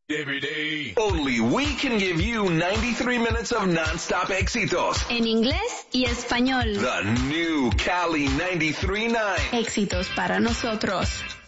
Every day. Only we can give you 93 minutes of non-stop éxitos. En inglés y español. The new Cali 93.9. Éxitos para nosotros.